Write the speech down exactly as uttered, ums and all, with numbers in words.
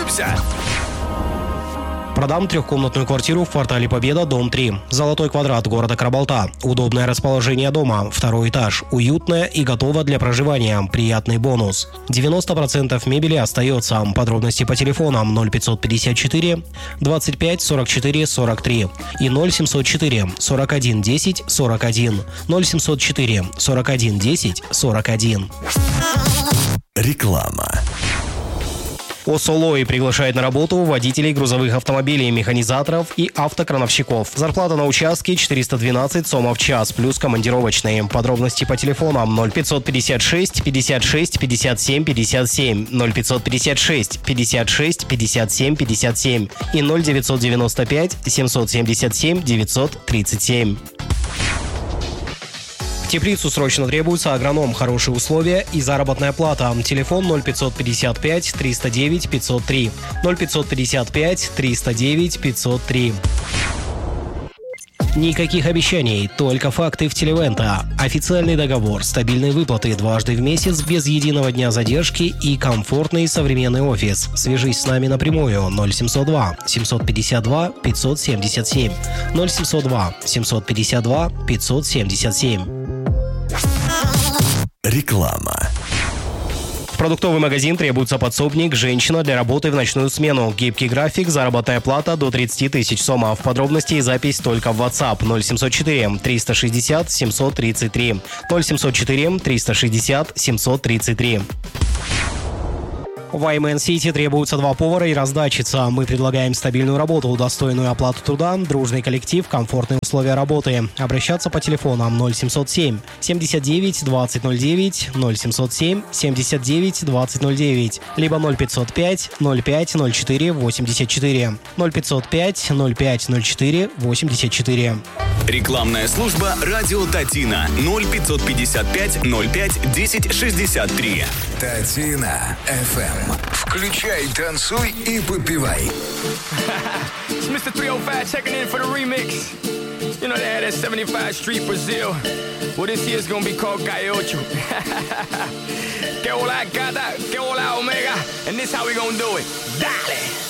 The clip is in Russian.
ошибся. Продам трехкомнатную квартиру в квартале Победа, дом три. Золотой квадрат города Карабалта. Удобное расположение дома. Второй этаж. Уютное и готово для проживания. Приятный бонус. девяносто процентов мебели остается. Подробности по телефонам ноль пятьсот пятьдесят четыре двадцать пять сорок четыре сорок три и ноль семьсот четыре сорок один десять сорок один. ноль семьсот четыре сорок один десять сорок один. Реклама. ОСОЛОИ приглашает на работу водителей грузовых автомобилей, механизаторов и автокрановщиков. Зарплата на участке четыреста двенадцать сомов в час, плюс командировочные. Подробности по телефонам ноль пятьсот пятьдесят шесть пятьдесят шесть пятьдесят семь пятьдесят семь, ноль пятьсот пятьдесят шесть пятьдесят шесть пятьдесят семь пятьдесят семь и ноль девятьсот девяносто пять семьсот семьдесят семь девятьсот тридцать семь. В Теплицу срочно требуется агроном, хорошие условия и заработная плата. Телефон ноль пятьсот пятьдесят пять триста девять пятьсот три, ноль пятьсот пятьдесят пять триста девять пятьсот три. Никаких обещаний, только факты в Телевента. Официальный договор, стабильные выплаты дважды в месяц без единого дня задержки и комфортный современный офис. Свяжись с нами напрямую ноль семьсот два семьсот пятьдесят два пятьсот семьдесят семь, ноль семьсот два семьсот пятьдесят два пятьсот семьдесят семь. Реклама. В продуктовый магазин требуется подсобник, женщина для работы в ночную смену. Гибкий график, заработная плата до тридцать тысяч сомов. Подробности и запись только в WhatsApp ноль семьсот четыре триста шестьдесят семьсот тридцать три, ноль семьсот четыре триста шестьдесят семьсот тридцать три. В Аймен Сити требуются два повара и раздатчица. Мы предлагаем стабильную работу, достойную оплату труда, дружный коллектив, комфортные условия работы. Обращаться по телефонам ноль семьсот семь семьдесят девять двадцать ноль девять, ноль семьсот семь семьдесят девять двадцать ноль девять, либо ноль пятьсот пять ноль пять ноль четыре восемьдесят четыре, ноль пятьсот пять ноль пять ноль четыре восемьдесят четыре. Рекламная служба «Радио Татина» ноль пятьсот пятьдесят пять ноль пять десять шестьдесят три. Татина эф эм. Включай, танцуй и попивай. It's Mister three oh five checking in for the remix. You know they had that seventy-five Street Brazil. Well, this year's gonna be called Gaiocho. Que hola gata, que hola omega. And this how we gonna do it. Dale!